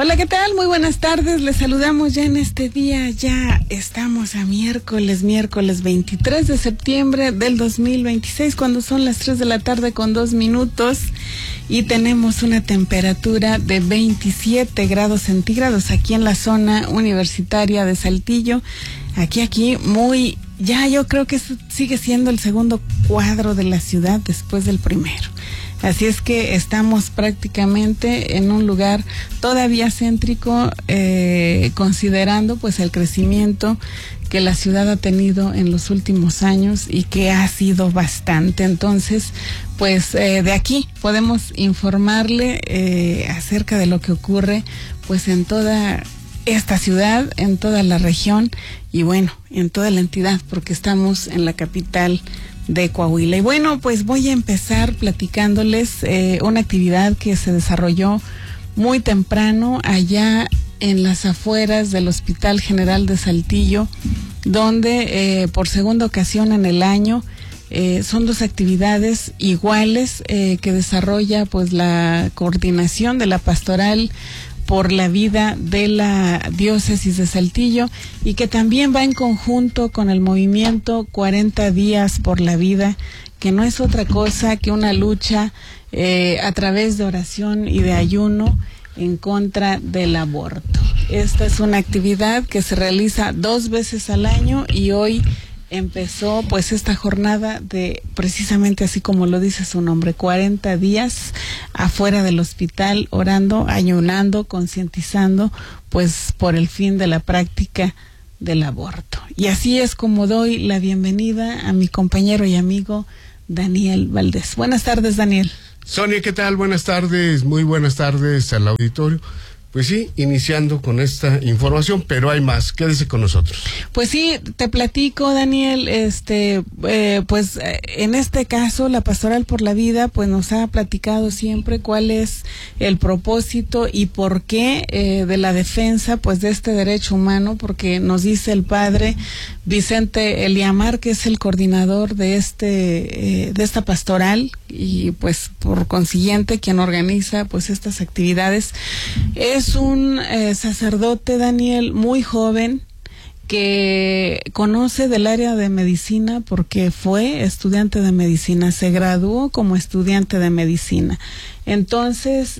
Hola, ¿qué tal? Muy buenas tardes. Les saludamos ya en este día. Ya estamos a miércoles 23 de septiembre del 2026, cuando son las 3 de la tarde con 2 minutos y tenemos una temperatura de 27 grados centígrados aquí en la zona universitaria de Saltillo. Aquí, muy, ya yo creo que sigue siendo el segundo cuadro de la ciudad después del primero. Así es que estamos prácticamente en un lugar todavía céntrico, considerando pues el crecimiento que la ciudad ha tenido en los últimos años y que ha sido bastante. Entonces, pues de aquí podemos informarle acerca de lo que ocurre pues en toda esta ciudad, en toda la región y bueno, en toda la entidad, porque estamos en la capital de Coahuila. Y bueno, pues voy a empezar platicándoles una actividad que se desarrolló muy temprano allá en las afueras del Hospital General de Saltillo, donde por segunda ocasión en el año son dos actividades iguales que desarrolla pues la coordinación de la pastoral por la vida de la diócesis de Saltillo y que también va en conjunto con el movimiento 40 días por la vida, que no es otra cosa que una lucha a través de oración y de ayuno en contra del aborto. Esta es una actividad que se realiza 2 veces al año y hoy empezó pues esta jornada de, precisamente así como lo dice su nombre, 40 días afuera del hospital, orando, ayunando, concientizando pues por el fin de la práctica del aborto. Y así es como doy la bienvenida a mi compañero y amigo Daniel Valdés. Buenas tardes, Daniel. Sonia, ¿qué tal? Buenas tardes, muy buenas tardes al auditorio. Pues sí, iniciando con esta información, pero hay más. Quédese con nosotros. Pues sí, te platico, Daniel, pues en este caso la Pastoral por la Vida pues nos ha platicado siempre cuál es el propósito y por qué de la defensa pues de este derecho humano, porque nos dice el padre Vicente Eliamar, que es el coordinador de esta pastoral y pues por consiguiente quien organiza pues estas actividades. Es un sacerdote, Daniel, muy joven, que conoce del área de medicina porque fue estudiante de medicina, se graduó como estudiante de medicina. Entonces,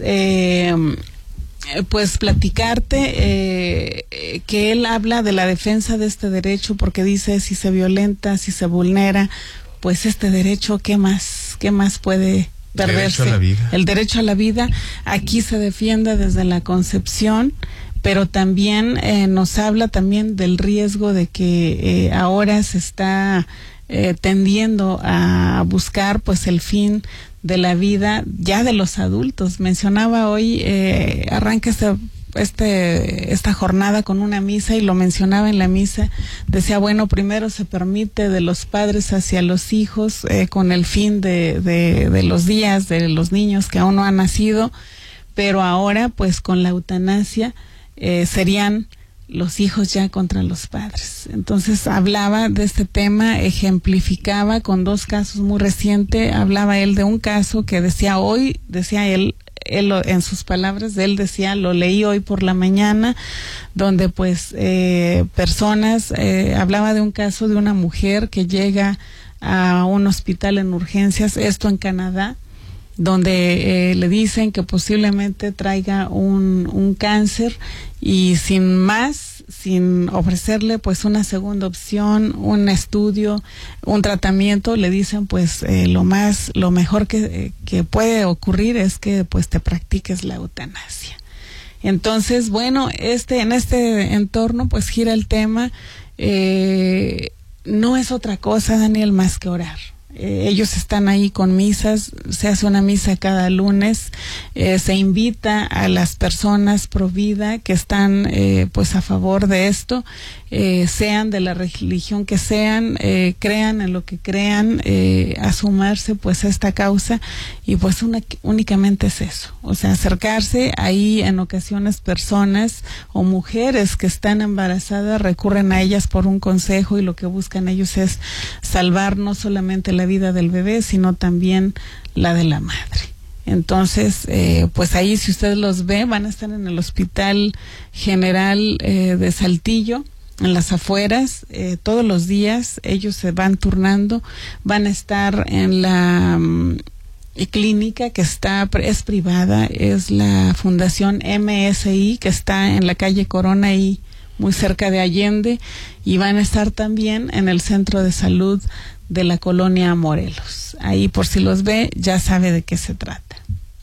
pues platicarte que él habla de la defensa de este derecho porque dice si se violenta, si se vulnera, pues este derecho, ¿qué más puede perderse? El derecho a la vida aquí se defiende desde la concepción, pero también nos habla también del riesgo de que ahora se está tendiendo a buscar pues el fin de la vida ya de los adultos. Mencionaba hoy, arranca esta jornada con una misa y lo mencionaba en la misa, decía, bueno, primero se permite de los padres hacia los hijos con el fin de los días de los niños que aún no han nacido, pero ahora pues con la eutanasia serían los hijos ya contra los padres. Entonces hablaba de este tema, ejemplificaba con 2 casos muy recientes. Hablaba él de un caso que decía él en sus palabras, él decía, lo leí hoy por la mañana, donde pues personas, hablaba de un caso de una mujer que llega a un hospital en urgencias, esto en Canadá, donde le dicen que posiblemente traiga un cáncer y sin ofrecerle pues una segunda opción, un estudio, un tratamiento, le dicen pues lo mejor que puede ocurrir es que pues te practiques la eutanasia. Entonces, bueno, en este entorno pues gira el tema, no es otra cosa, Daniel, más que orar. Ellos están ahí con misas, se hace una misa cada lunes, se invita a las personas pro vida que están pues a favor de esto, sean de la religión que sean, crean en lo que crean, a sumarse pues a esta causa y pues únicamente es eso, o sea, acercarse. Ahí en ocasiones personas o mujeres que están embarazadas recurren a ellas por un consejo y lo que buscan ellos es salvar no solamente la vida del bebé, sino también la de la madre. Entonces, pues ahí si usted los ve, van a estar en el Hospital General de Saltillo, en las afueras, todos los días. Ellos se van turnando, van a estar en la clínica que es privada, es la Fundación MSI, que está en la calle Corona, ahí muy cerca de Allende, y van a estar también en el Centro de Salud de la Colonia Morelos. Ahí, por si los ve, ya sabe de qué se trata.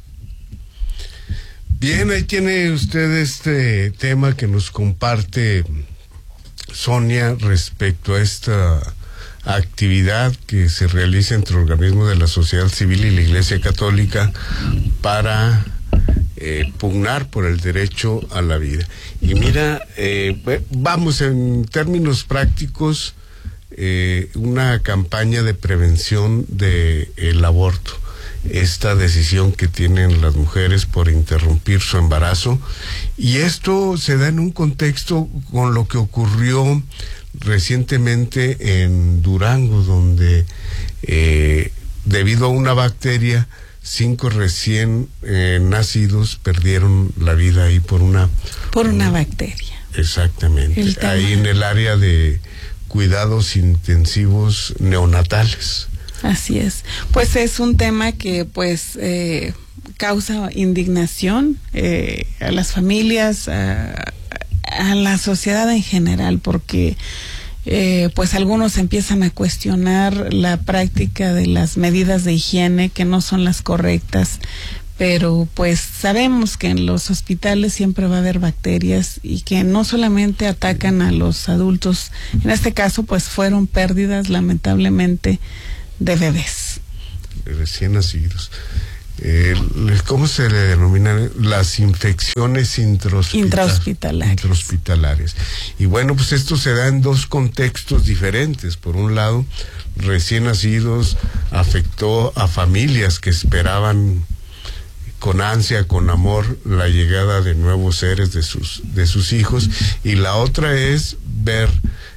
Bien, ahí tiene usted este tema que nos comparte Sonia respecto a esta actividad que se realiza entre organismos de la sociedad civil y la Iglesia Católica para pugnar por el derecho a la vida. Y mira, vamos en términos prácticos, una campaña de prevención del aborto, esta decisión que tienen las mujeres por interrumpir su embarazo, y esto se da en un contexto con lo que ocurrió recientemente en Durango, donde debido a una bacteria 5 recién nacidos perdieron la vida ahí por una bacteria. Exactamente, ahí en el área de cuidados intensivos neonatales. Así es. Pues es un tema que pues causa indignación a las familias, a la sociedad en general, porque pues algunos empiezan a cuestionar la práctica de las medidas de higiene que no son las correctas, pero pues sabemos que en los hospitales siempre va a haber bacterias y que no solamente atacan a los adultos, en este caso pues fueron pérdidas lamentablemente de bebés. Recién nacidos. ¿Cómo se le denominan? Las infecciones intrahospitalarias. Y bueno, pues esto se da en dos contextos diferentes. Por un lado, recién nacidos afectó a familias que esperaban con ansia, con amor, la llegada de nuevos seres de sus hijos, y la otra es ver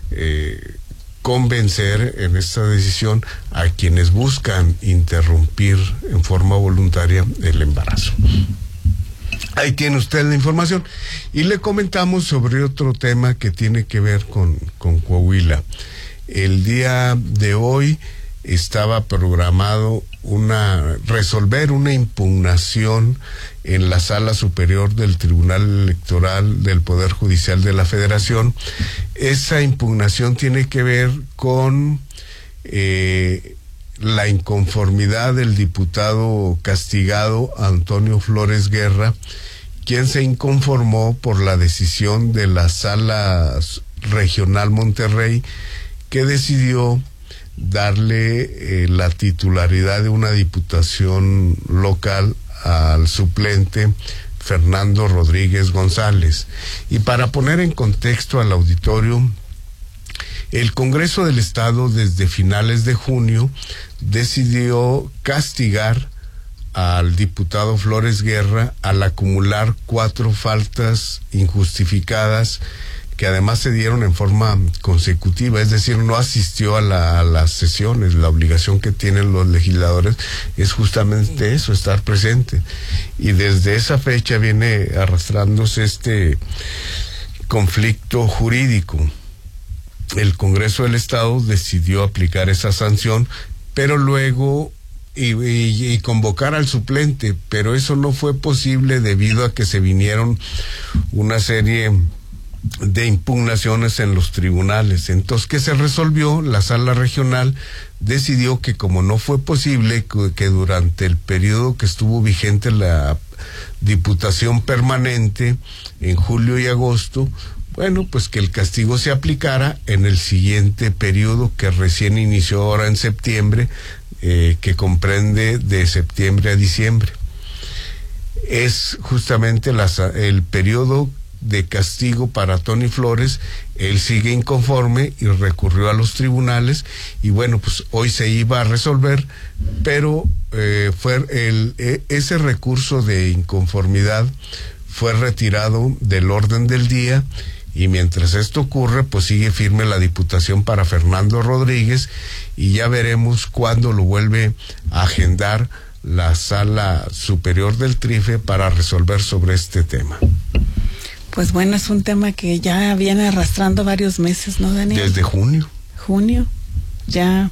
convencer en esta decisión a quienes buscan interrumpir en forma voluntaria el embarazo. Ahí tiene usted la información, y le comentamos sobre otro tema que tiene que ver con Coahuila. El día de hoy estaba programado resolver una impugnación en la Sala Superior del Tribunal Electoral del Poder Judicial de la Federación. Esa impugnación tiene que ver con la inconformidad del diputado castigado Antonio Flores Guerra, quien se inconformó por la decisión de la Sala Regional Monterrey, que decidió darle la titularidad de una diputación local al suplente Fernando Rodríguez González. Y para poner en contexto al auditorio, el Congreso del Estado desde finales de junio decidió castigar al diputado Flores Guerra al acumular 4 faltas injustificadas, que además se dieron en forma consecutiva, es decir, no asistió a las sesiones. La obligación que tienen los legisladores es justamente eso, estar presente. Y desde esa fecha viene arrastrándose este conflicto jurídico. El Congreso del Estado decidió aplicar esa sanción, pero luego y convocar al suplente, pero eso no fue posible debido a que se vinieron una serie de impugnaciones en los tribunales. Entonces, ¿qué se resolvió? La Sala Regional decidió que como no fue posible que durante el periodo que estuvo vigente la Diputación Permanente, en julio y agosto, bueno, pues que el castigo se aplicara en el siguiente periodo que recién inició ahora en septiembre, que comprende de septiembre a diciembre. Es justamente el periodo de castigo para Tony Flores. Él sigue inconforme y recurrió a los tribunales, y bueno, pues hoy se iba a resolver, pero ese recurso de inconformidad fue retirado del orden del día, y mientras esto ocurre, pues sigue firme la diputación para Fernando Rodríguez, y ya veremos cuándo lo vuelve a agendar la Sala Superior del TRIFE para resolver sobre este tema. Pues bueno, es un tema que ya viene arrastrando varios meses, ¿no, Daniel? Desde junio. Ya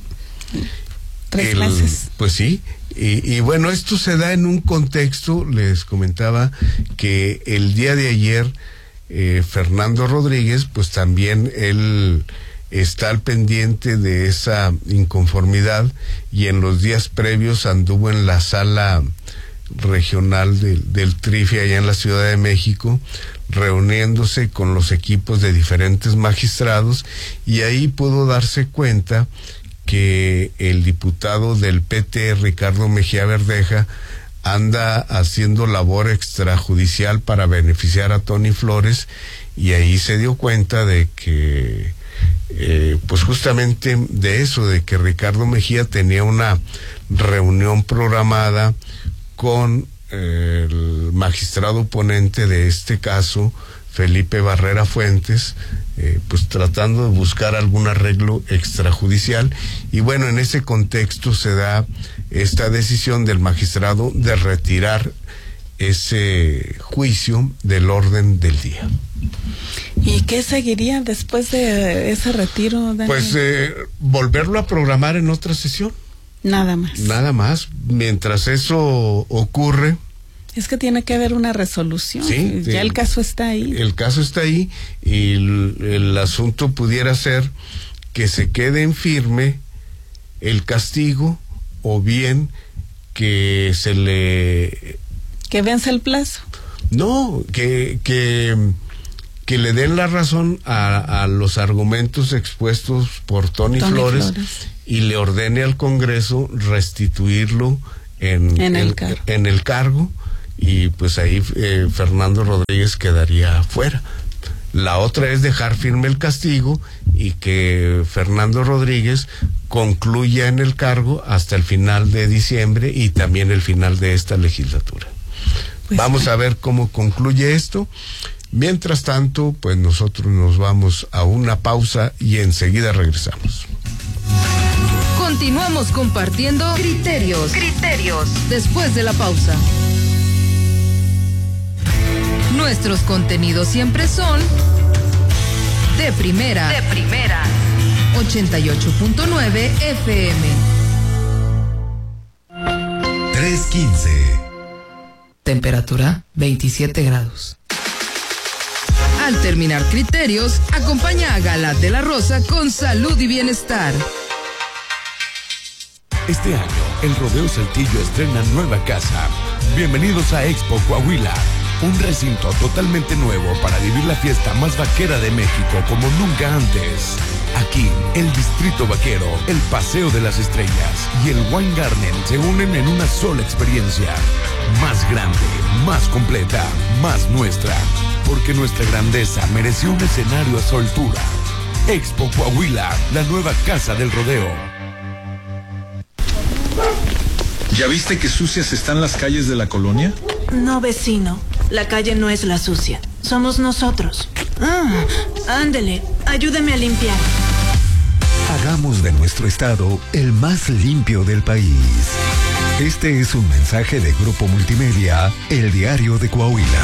3 meses. Pues sí, y bueno, esto se da en un contexto, les comentaba que el día de ayer Fernando Rodríguez, pues también él está al pendiente de esa inconformidad, y en los días previos anduvo en la sala regional del TRIFE allá en la Ciudad de México, reuniéndose con los equipos de diferentes magistrados, y ahí pudo darse cuenta que el diputado del PT, Ricardo Mejía Verdeja, anda haciendo labor extrajudicial para beneficiar a Tony Flores, y ahí se dio cuenta de que pues justamente de eso, de que Ricardo Mejía tenía una reunión programada con el magistrado ponente de este caso, Felipe Barrera Fuentes, pues tratando de buscar algún arreglo extrajudicial, y bueno, en ese contexto se da esta decisión del magistrado de retirar ese juicio del orden del día. ¿Y qué seguiría después de ese retiro, Daniel? Pues volverlo a programar en otra sesión. Nada más. Mientras eso ocurre. Es que tiene que haber una resolución. Sí, ya el caso está ahí. El caso está ahí, y el asunto pudiera ser que se quede en firme el castigo, o bien que se le... Que vence el plazo. No, que le den la razón a los argumentos expuestos por Tony Flores, y le ordene al Congreso restituirlo en el cargo, y pues ahí Fernando Rodríguez quedaría fuera. La otra es dejar firme el castigo y que Fernando Rodríguez concluya en el cargo hasta el final de diciembre y también el final de esta legislatura. Pues vamos a ver cómo concluye esto. Mientras tanto, pues nosotros nos vamos a una pausa y enseguida regresamos. Continuamos compartiendo criterios después de la pausa. Nuestros contenidos siempre son de primera 88.9 FM. 3:15. Temperatura 27 grados. Al terminar criterios, acompaña a Galat de la Rosa con salud y bienestar. Este año, el Rodeo Saltillo estrena nueva casa. Bienvenidos a Expo Coahuila, un recinto totalmente nuevo para vivir la fiesta más vaquera de México como nunca antes. Aquí, el Distrito Vaquero, el Paseo de las Estrellas y el Wine Garden se unen en una sola experiencia. Más grande, más completa, más nuestra. Porque nuestra grandeza mereció un escenario a su altura. Expo Coahuila, la nueva casa del rodeo. ¿Ya viste que sucias están las calles de la colonia? No, vecino. La calle no es la sucia. Somos nosotros. Ándele, ayúdeme a limpiar. Hagamos de nuestro estado el más limpio del país. Este es un mensaje de Grupo Multimedia, El Diario de Coahuila.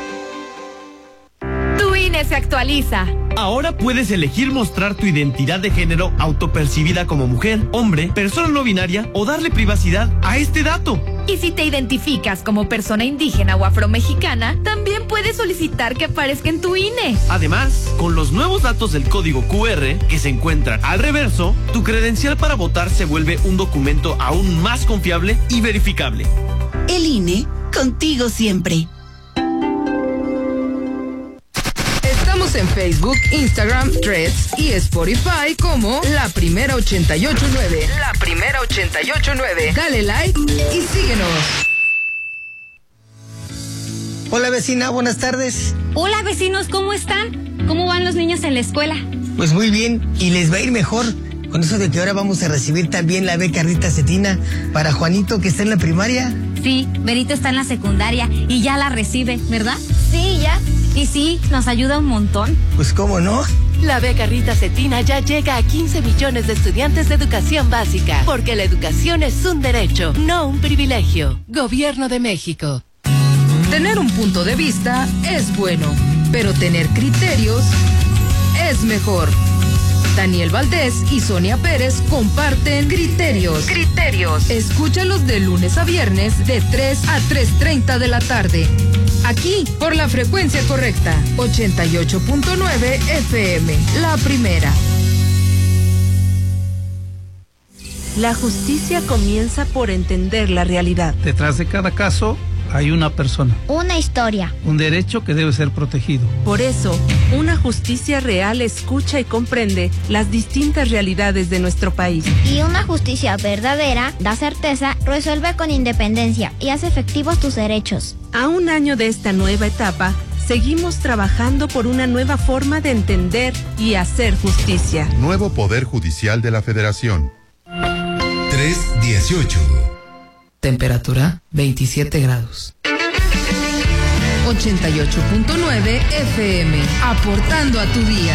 Tu INE se actualiza. Ahora puedes elegir mostrar tu identidad de género autopercibida como mujer, hombre, persona no binaria o darle privacidad a este dato. Y si te identificas como persona indígena o afromexicana, también puedes solicitar que aparezca en tu INE. Además, con los nuevos datos del código QR que se encuentran al reverso, tu credencial para votar se vuelve un documento aún más confiable y verificable. El INE, contigo siempre. Estamos en Facebook, Instagram, Threads y Spotify como La Primera 88.9. La Primera 88.9. Dale like y síguenos. Hola vecina, buenas tardes. Hola vecinos, ¿cómo están? ¿Cómo van los niños en la escuela? Pues muy bien, y les va a ir mejor. Con eso de que ahora vamos a recibir también la beca Rita Cetina para Juanito, que está en la primaria. Sí, Berito está en la secundaria y ya la recibe, ¿verdad? Sí, ya. Y sí, nos ayuda un montón. Pues cómo no, La beca Rita Cetina ya llega a 15 millones de estudiantes de educación básica, porque la educación es un derecho, no un privilegio. Gobierno de México. Tener un punto de vista es bueno, pero tener criterios es mejor. Daniel Valdés y Sonia Pérez comparten Criterios. Escúchalos de lunes a viernes de 3 a 3:30 de la tarde. Aquí, por la frecuencia correcta, 88.9 FM, la primera. La justicia comienza por entender la realidad. Detrás de cada caso hay una persona. Una historia. Un derecho que debe ser protegido. Por eso, una justicia real escucha y comprende las distintas realidades de nuestro país. Y una justicia verdadera da certeza, resuelve con independencia y hace efectivos tus derechos. A un año de esta nueva etapa, seguimos trabajando por una nueva forma de entender y hacer justicia. Nuevo Poder Judicial de la Federación. 3:18. Temperatura 27 grados. 88.9 FM, aportando a tu día.